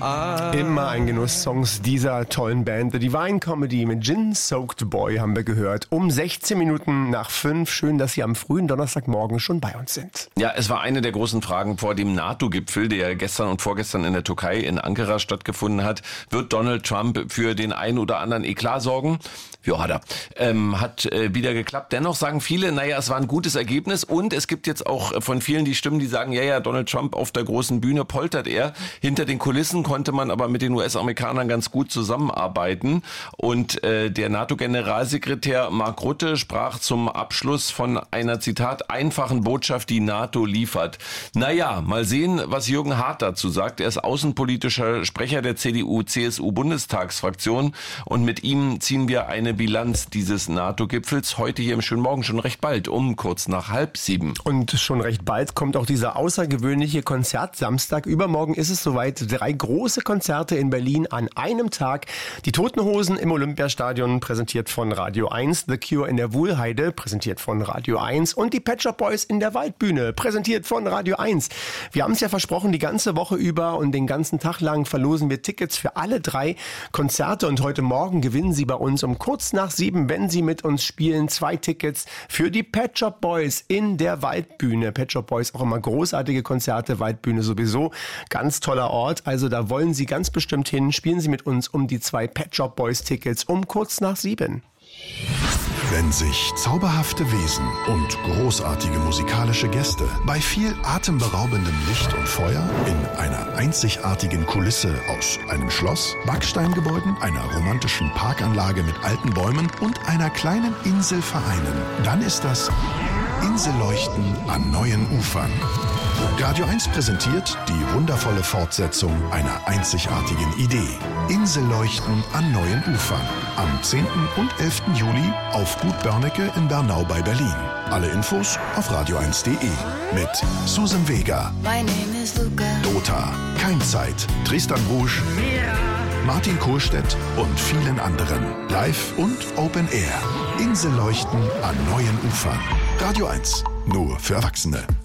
Immer ein Genuss, Songs dieser tollen Band. The Divine Comedy mit Gin Soaked Boy haben wir gehört. Um 16 Minuten nach 5. Schön, dass Sie am frühen Donnerstagmorgen schon bei uns sind. Ja, es war eine der großen Fragen vor dem NATO-Gipfel, der gestern und vorgestern in der Türkei in Ankara stattgefunden hat. Wird Donald Trump für den einen oder anderen Eklat sorgen? Ja, hat er. Hat wieder geklappt. Dennoch sagen viele, naja, es war ein gutes Ergebnis und es gibt jetzt auch von vielen die Stimmen, die sagen, ja, Donald Trump auf der großen Bühne poltert er. Hinter den Kulissen konnte man aber mit den US-Amerikanern ganz gut zusammenarbeiten. Und der NATO-Generalsekretär Mark Rutte sprach zum Abschluss von einer, Zitat, einfachen Botschaft, die NATO liefert. Naja, mal sehen, was Jürgen Hart dazu sagt. Er ist außenpolitischer Sprecher der CDU-CSU-Bundestagsfraktion und mit ihm ziehen wir eine Bilanz dieses NATO-Gipfels heute hier im schönen Morgen schon recht bald, um kurz nach 6:30. Und schon recht bald kommt auch dieser außergewöhnliche Konzertsamstag. Übermorgen ist es soweit. 3 große Konzerte in Berlin an einem Tag. Die Toten Hosen im Olympiastadion, präsentiert von Radio 1. The Cure in der Wuhlheide, präsentiert von Radio 1. Und die Pet Shop Boys in der Waldbühne, präsentiert von Radio 1. Wir haben es ja versprochen, die ganze Woche über und den ganzen Tag lang verlosen wir Tickets für alle 3 Konzerte. Und heute Morgen gewinnen Sie bei uns um kurz nach 7, wenn Sie mit uns spielen, 2 Tickets für die Pet Shop Boys in der Waldbühne. Pet Shop Boys auch immer großartige Konzerte, Waldbühne sowieso. Ganz toller Ort, also da wollen Sie ganz bestimmt hin. Spielen Sie mit uns um die 2 Pet Shop Boys Tickets um kurz nach 7. Wenn sich zauberhafte Wesen und großartige musikalische Gäste bei viel atemberaubendem Licht und Feuer in einer einzigartigen Kulisse aus einem Schloss, Backsteingebäuden, einer romantischen Parkanlage mit alten Bäumen und einer kleinen Insel vereinen, dann ist das Inselleuchten an neuen Ufern. Radio 1 präsentiert die wundervolle Fortsetzung einer einzigartigen Idee. Inselleuchten an neuen Ufern. Am 10. und 11. Juli auf Gut Börnecke in Bernau bei Berlin. Alle Infos auf radio1.de. Mit Susan Vega, My name is Luca. Dota, Keimzeit, Tristan Rouge, Martin Kohlstedt und vielen anderen. Live und Open Air. Inselleuchten an neuen Ufern. Radio 1. Nur für Erwachsene.